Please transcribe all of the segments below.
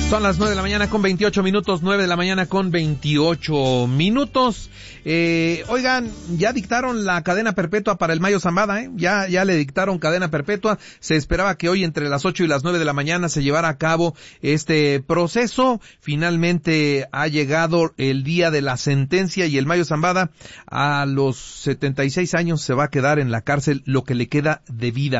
Son las 9 de la mañana con 28 minutos, 9 de la mañana con 28 minutos. Oigan, ya dictaron la cadena perpetua para el Mayo Zambada, Ya le dictaron cadena perpetua. Se esperaba que hoy entre las 8 y las 9 de la mañana se llevara a cabo este proceso. Finalmente ha llegado el día de la sentencia y el Mayo Zambada a los 76 años se va a quedar en la cárcel lo que le queda de vida.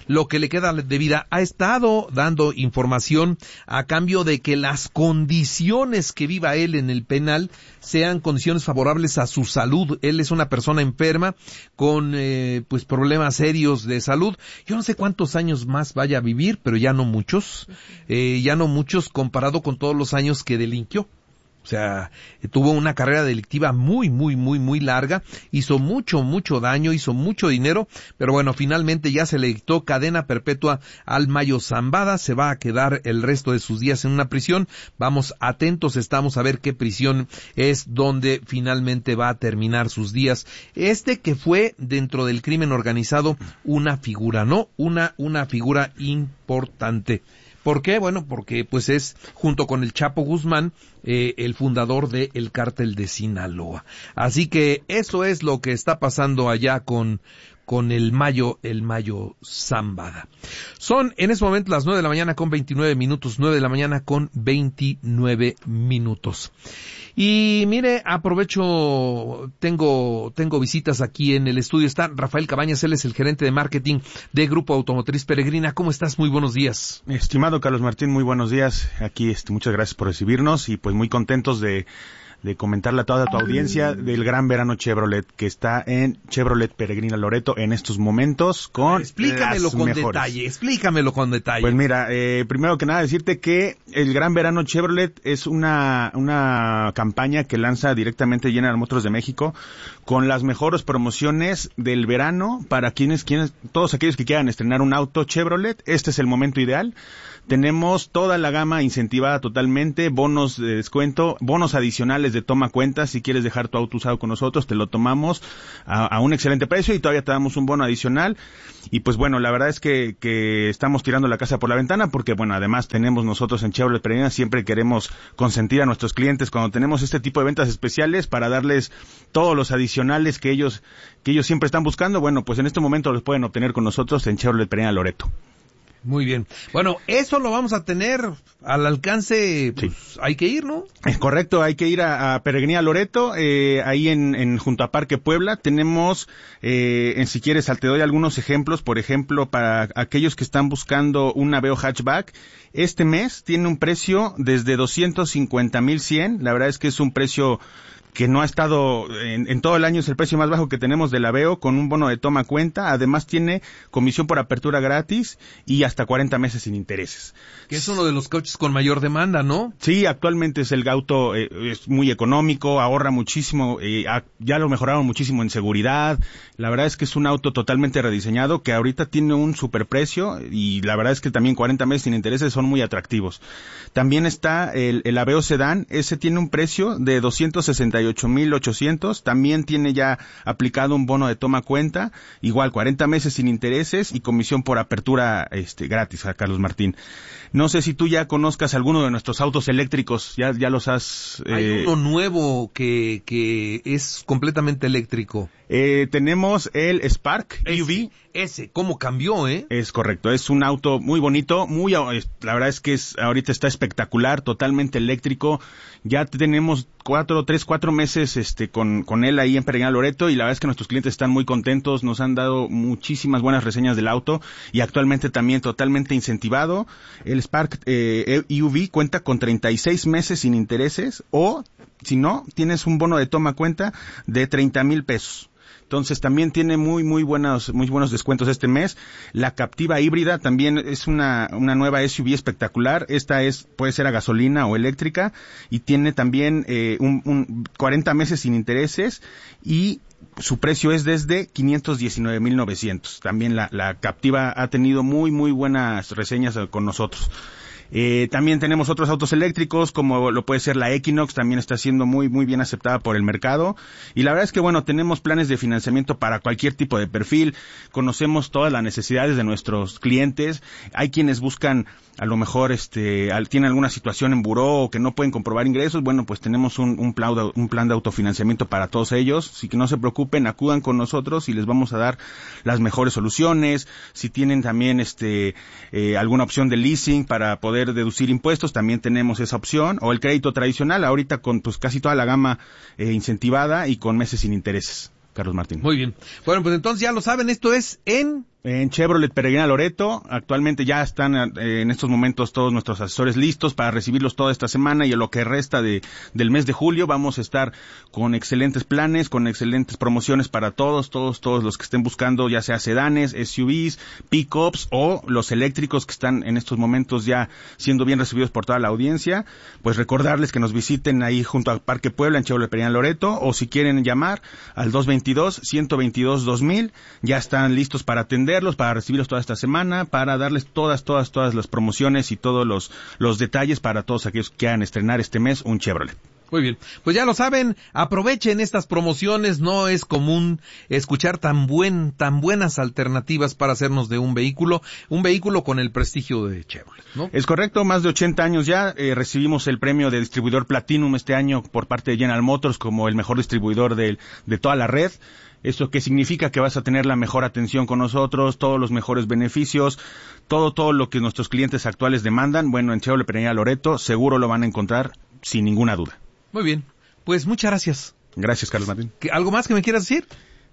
Ha estado dando información a cambio de que las condiciones que viva él en el penal sean condiciones favorables a su salud. Él es una persona enferma con pues problemas serios de salud. Yo no sé cuántos años más vaya a vivir, pero ya no muchos comparado con todos los años que delinquió. O sea, tuvo una carrera delictiva muy larga, hizo mucho daño, hizo mucho dinero, pero bueno, finalmente ya se le dictó cadena perpetua al Mayo Zambada, se va a quedar el resto de sus días en una prisión. Vamos atentos, estamos a ver qué prisión es donde finalmente va a terminar sus días. Que fue dentro del crimen organizado una figura, ¿no? Una figura importante. ¿Por qué? Bueno, porque pues es, junto con el Chapo Guzmán, el fundador del cártel de Sinaloa. Así que eso es lo que está pasando allá con el Mayo Zambada. Son en ese momento las 9 de la mañana con 29 minutos, 9 de la mañana con 29 minutos. Y mire, aprovecho, tengo visitas aquí en el estudio. Está Rafael Cabañas, él es el gerente de marketing de Grupo Automotriz Peregrina. ¿Cómo estás? Muy buenos días. Estimado Carlos Martín, muy buenos días. Aquí, muchas gracias por recibirnos y pues muy contentos de comentarle a toda tu audiencia del Gran Verano Chevrolet, que está en Chevrolet Peregrina Loreto en estos momentos con explícamelo con detalle. Pues mira, primero que nada decirte que el Gran Verano Chevrolet es una campaña que lanza directamente General Motors de México con las mejores promociones del verano para todos aquellos que quieran estrenar un auto Chevrolet. Este es el momento ideal. Tenemos toda la gama incentivada totalmente, bonos de descuento, bonos adicionales de toma cuenta. Si quieres dejar tu auto usado con nosotros, te lo tomamos a un excelente precio y todavía te damos un bono adicional. Y pues bueno, la verdad es que estamos tirando la casa por la ventana porque bueno, además tenemos nosotros en Chevrolet Peregrina, siempre queremos consentir a nuestros clientes cuando tenemos este tipo de ventas especiales para darles todos los adicionales que ellos siempre están buscando. Bueno, pues en este momento los pueden obtener con nosotros en Chevrolet Peregrina Loreto. Muy bien. Bueno, eso lo vamos a tener al alcance, pues sí. Hay que ir, ¿no? Es correcto, hay que ir a Peregrina Loreto, ahí en junto a Parque Puebla. Tenemos, si quieres, te doy algunos ejemplos. Por ejemplo, para aquellos que están buscando un Aveo hatchback, este mes tiene un precio desde 250,100. La verdad es que es un precio que no ha estado en todo el año, es el precio más bajo que tenemos del Aveo, con un bono de toma cuenta. Además tiene comisión por apertura gratis y hasta 40 meses sin intereses. Que es uno de los coches con mayor demanda, ¿no? Sí, actualmente es el auto, es muy económico, ahorra muchísimo, ya lo mejoraron muchísimo en seguridad. La verdad es que es un auto totalmente rediseñado que ahorita tiene un superprecio y la verdad es que también 40 meses sin intereses son muy atractivos. También está el Aveo Sedán, ese tiene un precio de 268,800, también tiene ya aplicado un bono de toma cuenta, igual 40 meses sin intereses y comisión por apertura gratis a Carlos Martín. No sé si tú ya conozcas alguno de nuestros autos eléctricos, ya los has... Hay uno nuevo que es completamente eléctrico. Tenemos el Spark EV. ¿Cómo cambió, Es correcto, es un auto muy bonito, la verdad es que ahorita está espectacular, totalmente eléctrico. Ya tenemos 4 meses con él ahí en Peregrina Loreto y la verdad es que nuestros clientes están muy contentos, nos han dado muchísimas buenas reseñas del auto y actualmente también totalmente incentivado. El Spark EV cuenta con 36 meses sin intereses o, si no, tienes un bono de toma cuenta de 30,000 pesos. Entonces también tiene muy buenos descuentos este mes. La Captiva híbrida también es una nueva SUV espectacular. Esta puede ser a gasolina o eléctrica y tiene también 40 meses sin intereses y su precio es desde 519,900. También la Captiva ha tenido muy buenas reseñas con nosotros. También tenemos otros autos eléctricos, como lo puede ser la Equinox, también está siendo muy bien aceptada por el mercado. Y la verdad es que, bueno, tenemos planes de financiamiento para cualquier tipo de perfil. Conocemos todas las necesidades de nuestros clientes. Hay quienes buscan, a lo mejor, tienen alguna situación en buró o que no pueden comprobar ingresos. Bueno, pues tenemos un plan de autofinanciamiento para todos ellos. Así que no se preocupen, acudan con nosotros y les vamos a dar las mejores soluciones. Si tienen también alguna opción de leasing para poder deducir impuestos, también tenemos esa opción, o el crédito tradicional, ahorita con pues casi toda la gama incentivada y con meses sin intereses. Carlos Martín. Muy bien. Bueno, pues entonces ya lo saben, esto es en Chevrolet Peregrina Loreto. Actualmente ya están en estos momentos todos nuestros asesores listos para recibirlos toda esta semana, y en lo que resta del mes de julio vamos a estar con excelentes planes, con excelentes promociones para todos los que estén buscando, ya sea sedanes, SUVs, pickups o los eléctricos que están en estos momentos ya siendo bien recibidos por toda la audiencia. Pues recordarles que nos visiten ahí junto al Parque Puebla en Chevrolet Peregrina Loreto, o si quieren llamar al 222-122-2000, ya están listos para atender, para recibirlos toda esta semana, para darles todas las promociones y todos los detalles para todos aquellos que quieran estrenar este mes un Chevrolet. Muy bien, pues ya lo saben, aprovechen estas promociones. No es común escuchar tan buenas alternativas para hacernos de un vehículo con el prestigio de Chevrolet, ¿no? Es correcto, más de 80 años ya. Recibimos el premio de distribuidor Platinum este año por parte de General Motors como el mejor distribuidor de toda la red. ¿Eso qué significa? Que vas a tener la mejor atención con nosotros, todos los mejores beneficios, todo lo que nuestros clientes actuales demandan. Bueno, en Chevrolet Peregrina Loreto seguro lo van a encontrar sin ninguna duda. Muy bien, pues muchas gracias. Gracias, Carlos Martín. ¿Algo más que me quieras decir?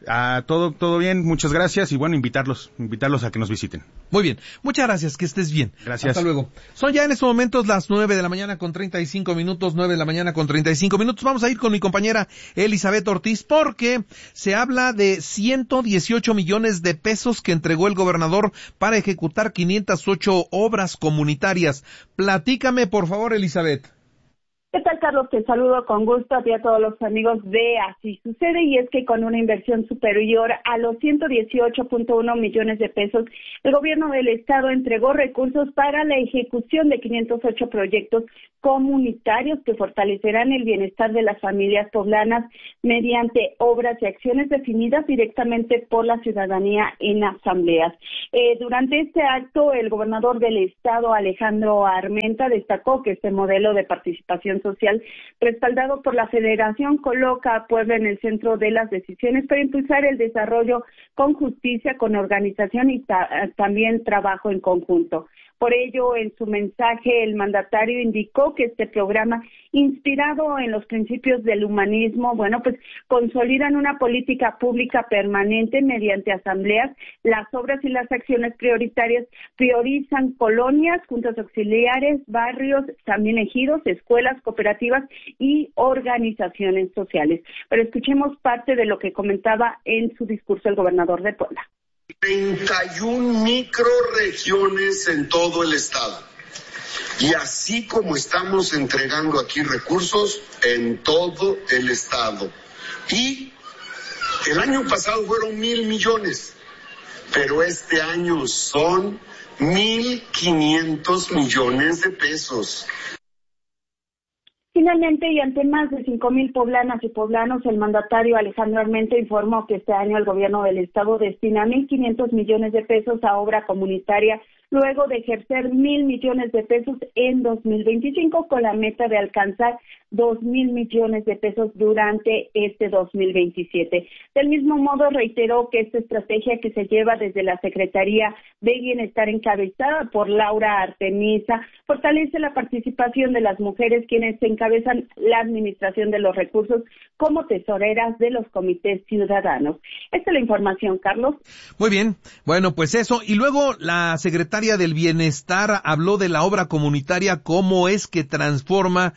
Todo bien, muchas gracias, y bueno, invitarlos a que nos visiten. Muy bien, muchas gracias, que estés bien. Gracias. Hasta luego. Son ya en estos momentos las 9 de la mañana con 35 minutos, 9 de la mañana con 35 minutos. Vamos a ir con mi compañera Elizabeth Ortiz, porque se habla de 118 millones de pesos que entregó el gobernador para ejecutar 508 obras comunitarias. Platícame, por favor, Elizabeth. ¿Qué tal, Carlos? Te saludo con gusto a ti y a todos los amigos de Así Sucede, y es que con una inversión superior a los 118.1 millones de pesos, el gobierno del estado entregó recursos para la ejecución de 508 proyectos comunitarios que fortalecerán el bienestar de las familias poblanas mediante obras y acciones definidas directamente por la ciudadanía en asambleas. Durante este acto, el gobernador del estado, Alejandro Armenta, destacó que este modelo de participación social, respaldado por la Federación, coloca a Puebla en el centro de las decisiones para impulsar el desarrollo con justicia, con organización y también trabajo en conjunto. Por ello, en su mensaje, el mandatario indicó que este programa, inspirado en los principios del humanismo, consolidan una política pública permanente mediante asambleas. Las obras y las acciones prioritarias priorizan colonias, juntas auxiliares, barrios, también ejidos, escuelas, cooperativas y organizaciones sociales. Pero escuchemos parte de lo que comentaba en su discurso el gobernador de Puebla. 31 microrregiones en todo el estado. Y así como estamos entregando aquí recursos en todo el estado. Y el año pasado fueron 1,000 millones, pero este año son 1,500 millones de pesos. Finalmente, y ante más de 5,000 poblanas y poblanos, el mandatario Alejandro Armenta informó que este año el gobierno del estado destina 1,500 millones de pesos a obra comunitaria, luego de ejercer 1,000 millones de pesos en 2025, con la meta de alcanzar 2,000 millones de pesos durante este 2027. Del mismo modo, reiteró que esta estrategia, que se lleva desde la Secretaría de Bienestar encabezada por Laura Artemisa, fortalece la participación de las mujeres, quienes encabezan la administración de los recursos como tesoreras de los comités ciudadanos. Esta es la información, Carlos. Muy bien, bueno, pues eso. Y luego la secretaria del Bienestar habló de la obra comunitaria, cómo es que transforma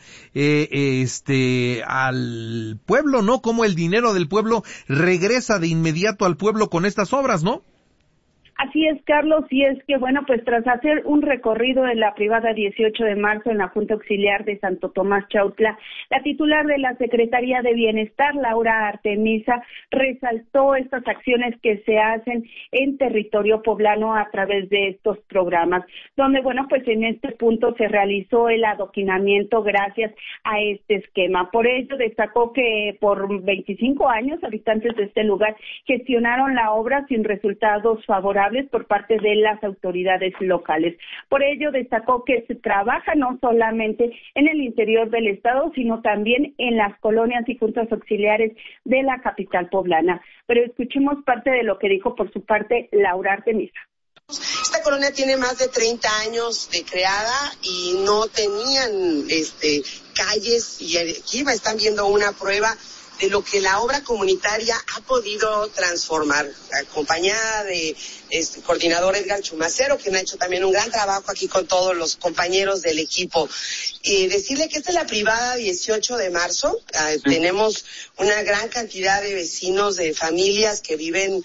al pueblo, ¿no? Cómo el dinero del pueblo regresa de inmediato al pueblo con estas obras, ¿no? Así es, Carlos, y es que, bueno, pues tras hacer un recorrido en la privada 18 de marzo en la Junta Auxiliar de Santo Tomás Chautla, la titular de la Secretaría de Bienestar, Laura Artemisa, resaltó estas acciones que se hacen en territorio poblano a través de estos programas, donde, bueno, pues en este punto se realizó el adoquinamiento gracias a este esquema. Por ello, destacó que por 25 años habitantes de este lugar gestionaron la obra sin resultados favorables por parte de las autoridades locales. Por ello, destacó que se trabaja no solamente en el interior del estado, sino también en las colonias y juntas auxiliares de la capital poblana. Pero escuchemos parte de lo que dijo por su parte Laura Artemisa. Esta colonia tiene más de 30 años de creada y no tenían calles, y aquí están viendo una prueba de lo que la obra comunitaria ha podido transformar, acompañada de coordinador Edgar Chumacero, quien ha hecho también un gran trabajo aquí con todos los compañeros del equipo. Decirle que esta es la privada 18 de marzo, tenemos una gran cantidad de vecinos, de familias que viven.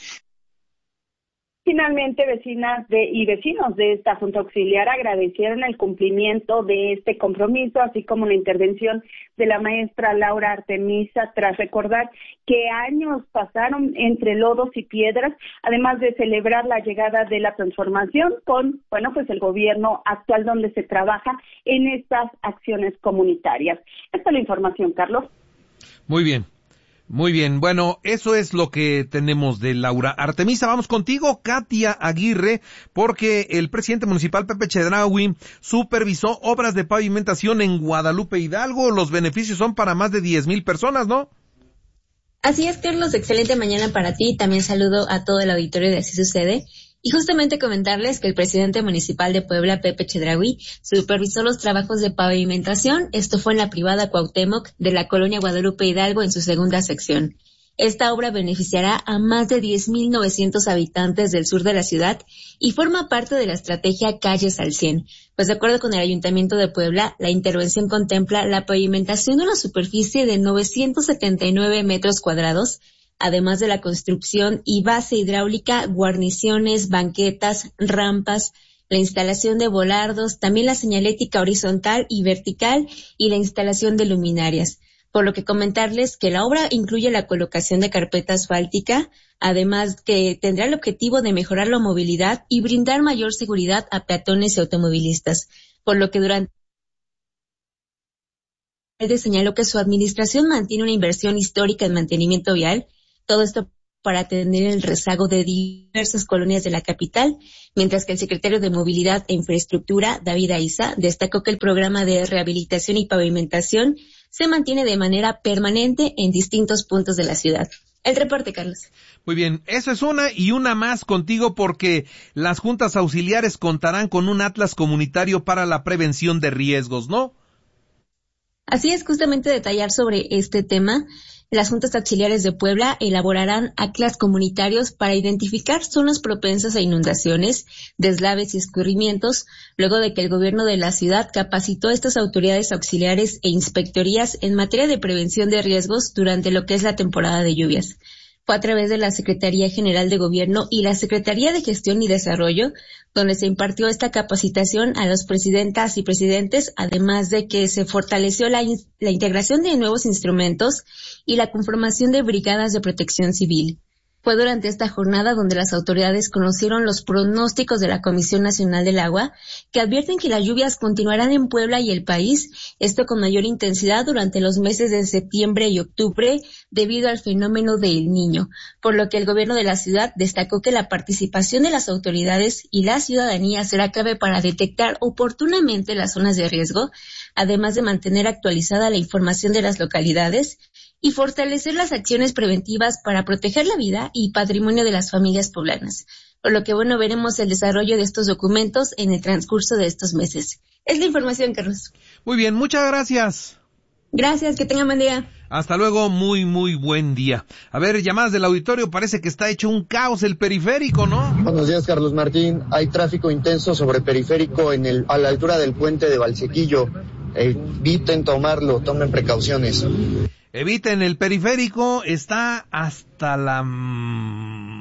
Finalmente, vecinas y vecinos de esta Junta Auxiliar agradecieron el cumplimiento de este compromiso, así como la intervención de la maestra Laura Artemisa, tras recordar que años pasaron entre lodos y piedras, además de celebrar la llegada de la transformación con, bueno, pues el gobierno actual donde se trabaja en estas acciones comunitarias. Esta es la información, Carlos. Muy bien. Muy bien, bueno, eso es lo que tenemos de Laura Artemisa. Vamos contigo, Katia Aguirre, porque el presidente municipal Pepe Chedraui supervisó obras de pavimentación en Guadalupe Hidalgo. Los beneficios son para más de 10,000 personas, ¿no? Así es, Carlos, excelente mañana para ti. También saludo a todo el auditorio de Así Sucede. Y justamente comentarles que el presidente municipal de Puebla, Pepe Chedraui, supervisó los trabajos de pavimentación. Esto fue en la privada Cuauhtémoc de la colonia Guadalupe Hidalgo en su segunda sección. Esta obra beneficiará a más de 10,900 habitantes del sur de la ciudad y forma parte de la estrategia Calles al 100. Pues de acuerdo con el Ayuntamiento de Puebla, la intervención contempla la pavimentación de una superficie de 979 metros cuadrados, además de la construcción y base hidráulica, guarniciones, banquetas, rampas, la instalación de volardos, también la señalética horizontal y vertical y la instalación de luminarias. Por lo que comentarles que la obra incluye la colocación de carpeta asfáltica, además que tendrá el objetivo de mejorar la movilidad y brindar mayor seguridad a peatones y automovilistas. Por lo que durante señaló que su administración mantiene una inversión histórica en mantenimiento vial, todo esto para atender el rezago de diversas colonias de la capital, mientras que el secretario de Movilidad e Infraestructura, David Aiza, destacó que el programa de rehabilitación y pavimentación se mantiene de manera permanente en distintos puntos de la ciudad. El reporte, Carlos. Muy bien, eso es una más contigo, porque las juntas auxiliares contarán con un atlas comunitario para la prevención de riesgos, ¿no? Así es, justamente detallar sobre este tema. Las juntas auxiliares de Puebla elaborarán atlas comunitarios para identificar zonas propensas a inundaciones, deslaves y escurrimientos, luego de que el gobierno de la ciudad capacitó a estas autoridades auxiliares e inspectorías en materia de prevención de riesgos durante lo que es la temporada de lluvias. Fue a través de la Secretaría General de Gobierno y la Secretaría de Gestión y Desarrollo donde se impartió esta capacitación a los presidentas y presidentes, además de que se fortaleció la integración de nuevos instrumentos y la conformación de brigadas de protección civil. Fue durante esta jornada donde las autoridades conocieron los pronósticos de la Comisión Nacional del Agua, que advierten que las lluvias continuarán en Puebla y el país, esto con mayor intensidad durante los meses de septiembre y octubre, debido al fenómeno de El Niño, por lo que el gobierno de la ciudad destacó que la participación de las autoridades y la ciudadanía será clave para detectar oportunamente las zonas de riesgo, además de mantener actualizada la información de las localidades y fortalecer las acciones preventivas para proteger la vida y patrimonio de las familias poblanas. Por lo que, bueno, veremos el desarrollo de estos documentos en el transcurso de estos meses. Es la información, Carlos. Muy bien, muchas gracias. Gracias, que tengan buen día. Hasta luego, muy buen día. A ver, llamadas del auditorio, parece que está hecho un caos el periférico, ¿no? Buenos días, Carlos Martín. Hay tráfico intenso sobre periférico a la altura del puente de Valsequillo. Eviten tomarlo, tomen precauciones. Eviten el periférico, está hasta la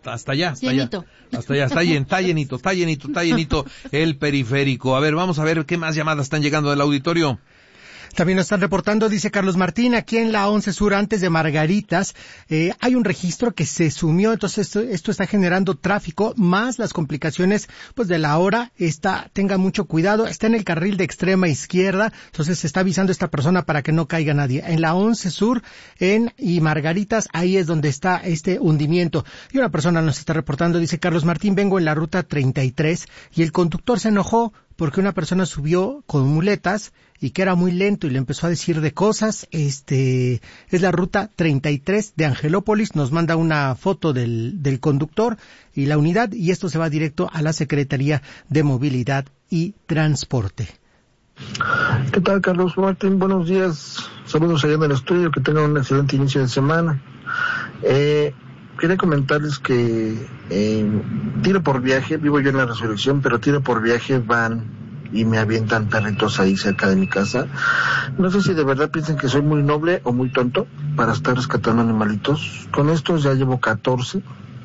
hasta allá. Llenito. Hasta allá, está llenito el periférico. A ver, vamos a ver qué más llamadas están llegando del auditorio. También nos están reportando, dice Carlos Martín, aquí en la 11 Sur, antes de Margaritas, hay un registro que se sumió, entonces esto está generando tráfico, más las complicaciones, pues, de la hora. Tenga mucho cuidado, está en el carril de extrema izquierda, entonces se está avisando a esta persona para que no caiga nadie. En la 11 Sur, y Margaritas, ahí es donde está este hundimiento. Y una persona nos está reportando, dice Carlos Martín, vengo en la ruta 33, y el conductor se enojó porque una persona subió con muletas y que era muy lento y le empezó a decir de cosas. Es la ruta 33 de Angelópolis, nos manda una foto del conductor y la unidad, y esto se va directo a la Secretaría de Movilidad y Transporte. ¿Qué tal, Carlos Martín? Buenos días, saludos allá en el estudio, que tengan un excelente inicio de semana. Quería comentarles que tiro por viaje, vivo yo en la Resurrección, pero tiro por viaje van y me avientan perritos ahí cerca de mi casa. No sé si de verdad piensan que soy muy noble o muy tonto para estar rescatando animalitos. Con estos ya llevo 14.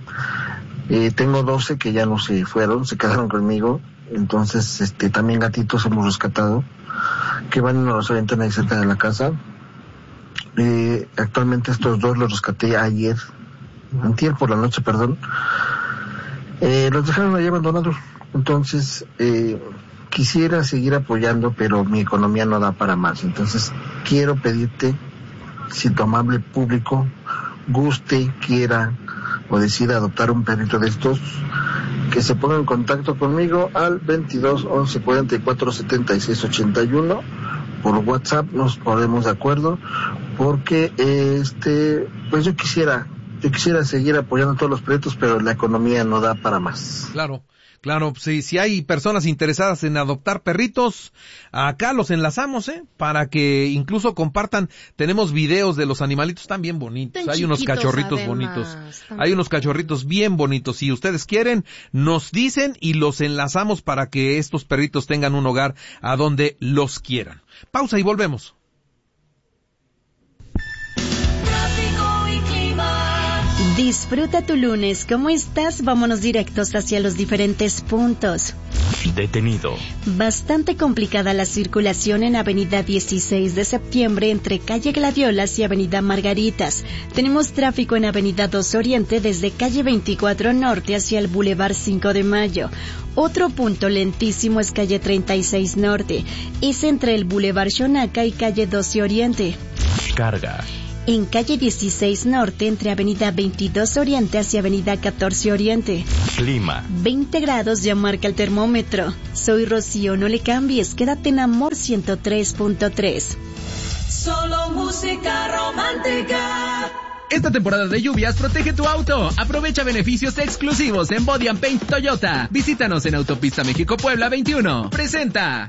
Tengo 12 que ya no se fueron, se quedaron conmigo. Entonces, también gatitos hemos rescatado, que van y nos los avientan ahí cerca de la casa. Actualmente estos 2 los rescaté antier por la noche, perdón. Los dejaron ahí abandonados. Entonces, quisiera seguir apoyando, pero mi economía no da para más. Entonces, quiero pedirte, si tu amable público guste, quiera o decida adoptar un perrito de estos, que se ponga en contacto conmigo al 22 11 44 76 81. Por WhatsApp nos ponemos de acuerdo, porque pues yo quisiera seguir apoyando todos los proyectos, pero la economía no da para más. Claro, si hay personas interesadas en adoptar perritos, acá los enlazamos, para que incluso compartan. Tenemos videos de los animalitos, están bien bonitos. Hay unos cachorritos bonitos. Hay unos cachorritos bien bonitos. Si ustedes quieren, nos dicen y los enlazamos para que estos perritos tengan un hogar a donde los quieran. Pausa y volvemos. Disfruta tu lunes. ¿Cómo estás? Vámonos directos hacia los diferentes puntos. Detenido. Bastante complicada la circulación en Avenida 16 de Septiembre entre Calle Gladiolas y Avenida Margaritas. Tenemos tráfico en Avenida 2 Oriente desde Calle 24 Norte hacia el Boulevard 5 de Mayo. Otro punto lentísimo es Calle 36 Norte. Es entre el Boulevard Xonaca y Calle 12 Oriente. Carga. En Calle 16 Norte, entre Avenida 22 Oriente hacia Avenida 14 Oriente. Clima. 20 grados ya marca el termómetro. Soy Rocío, no le cambies, quédate en Amor 103.3. Solo música romántica. Esta temporada de lluvias protege tu auto. Aprovecha beneficios exclusivos en Body and Paint Toyota. Visítanos en Autopista México-Puebla 21. Presenta.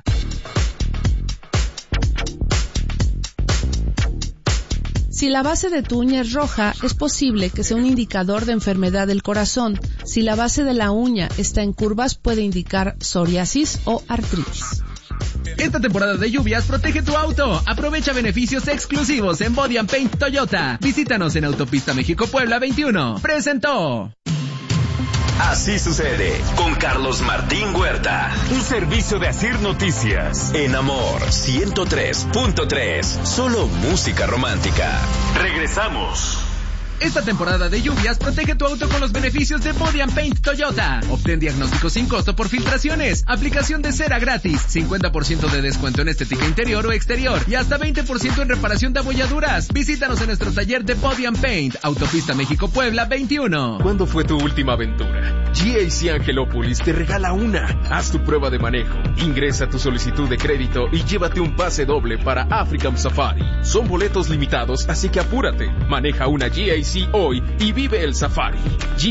Si la base de tu uña es roja, es posible que sea un indicador de enfermedad del corazón. Si la base de la uña está en curvas, puede indicar psoriasis o artritis. Esta temporada de lluvias protege tu auto. Aprovecha beneficios exclusivos en Body and Paint Toyota. Visítanos en Autopista México-Puebla 21. Presentó. Así sucede con Carlos Martín Huerta. Un servicio de Asir Noticias. En Amor 103.3. Solo música romántica. Regresamos. Esta temporada de lluvias protege tu auto con los beneficios de Body and Paint Toyota. Obtén diagnóstico sin costo por filtraciones, aplicación de cera gratis, 50% de descuento en estética interior o exterior y hasta 20% en reparación de abolladuras. Visítanos en nuestro taller de Body and Paint, Autopista México-Puebla 21. ¿Cuándo fue tu última aventura? GAC Angelópolis te regala una. Haz tu prueba de manejo, ingresa tu solicitud de crédito y llévate un pase doble para African Safari. Son boletos limitados, así que apúrate. Maneja una GAC hoy y vive el safari.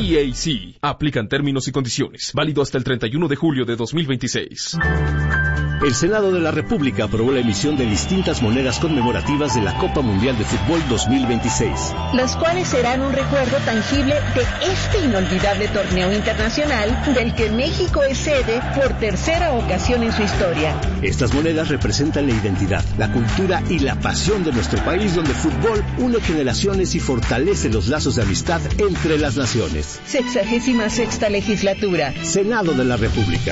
GAC. Aplican términos y condiciones. Válido hasta el 31 de julio de 2026. El Senado de la República aprobó la emisión de distintas monedas conmemorativas de la Copa Mundial de Fútbol 2026. Las cuales serán un recuerdo tangible de este inolvidable torneo internacional del que México es sede por tercera ocasión en su historia. Estas monedas representan la identidad, la cultura y la pasión de nuestro país, donde el fútbol une generaciones y fortalece los lazos de amistad entre las naciones. 66ª legislatura. Senado de la República.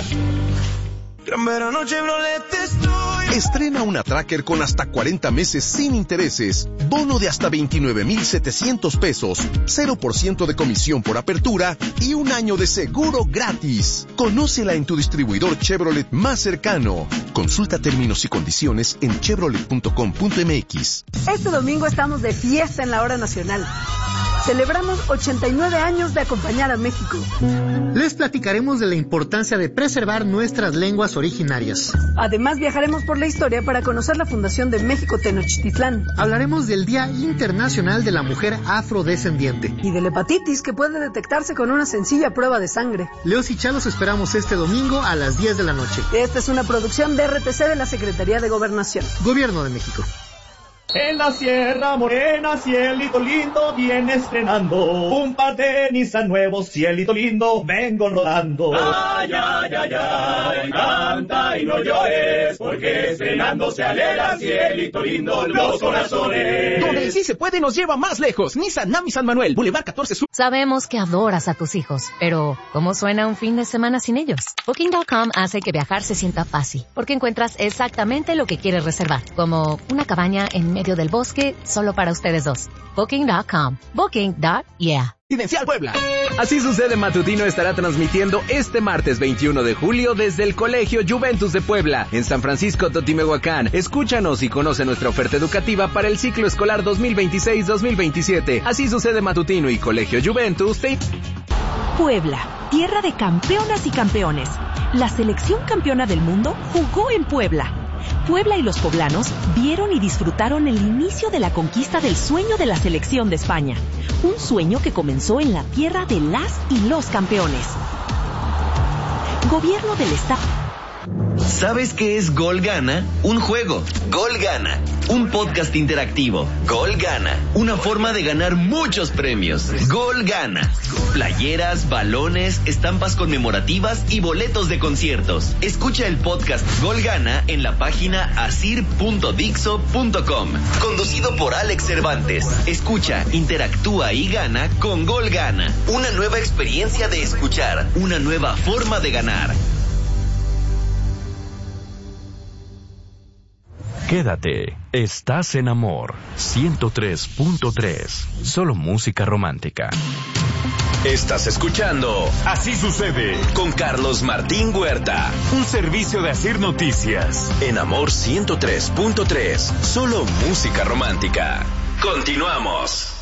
Estrena una Tracker con hasta 40 meses sin intereses, bono de hasta 29,700 pesos, 0% de comisión por apertura y un año de seguro gratis. Conócela en tu distribuidor Chevrolet más cercano. Consulta términos y condiciones en chevrolet.com.mx. Este domingo estamos de fiesta en la hora nacional. Celebramos 89 años de acompañar a México. Les platicaremos de la importancia de preservar nuestras lenguas originarias. Además, viajaremos por la historia para conocer la fundación de México Tenochtitlán. Hablaremos del Día Internacional de la Mujer Afrodescendiente. Y de la hepatitis, que puede detectarse con una sencilla prueba de sangre. Leos y Chalos esperamos este domingo a las 10 de la noche. Esta es una producción de RTC de la Secretaría de Gobernación. Gobierno de México. En la Sierra Morena, cielito lindo, viene estrenando un par de Nissan nuevos, cielito lindo, vengo rodando. Ay, ay, ay, ay, canta y no llores, porque estrenando se alegra, cielito lindo, los corazones. Donde sí se puede nos lleva más lejos. Nissan Nami San Manuel, Boulevard 14 Sur. Sabemos que adoras a tus hijos, pero ¿cómo suena un fin de semana sin ellos? Booking.com hace que viajar se sienta fácil, porque encuentras exactamente lo que quieres reservar, como una cabaña en medio del bosque solo para ustedes dos. Booking.com. Booking.yeah. Residencial Puebla. Así Sucede Matutino estará transmitiendo este martes 21 de julio desde el Colegio Juventus de Puebla, en San Francisco Totimehuacán. Escúchanos y conoce nuestra oferta educativa para el ciclo escolar 2026-2027. Así Sucede Matutino y Colegio Juventus Puebla, tierra de campeonas y campeones. La selección campeona del mundo jugó en Puebla. Puebla y los poblanos vieron y disfrutaron el inicio de la conquista del sueño de la selección de España. Un sueño que comenzó en la tierra de las y los campeones. Gobierno del Estado. ¿Sabes qué es Gol Gana? Un juego. Gol Gana. Un podcast interactivo. Gol Gana. Una forma de ganar muchos premios. Gol Gana. Playeras, balones, estampas conmemorativas y boletos de conciertos. Escucha el podcast Gol Gana en la página asir.dixo.com. Conducido por Alex Cervantes. Escucha, interactúa y gana con Gol Gana. Una nueva experiencia de escuchar. Una nueva forma de ganar. Quédate, estás en Amor 103.3, solo música romántica. Estás escuchando Así Sucede con Carlos Martín Huerta, un servicio de Asir Noticias en Amor 103.3, solo música romántica. Continuamos.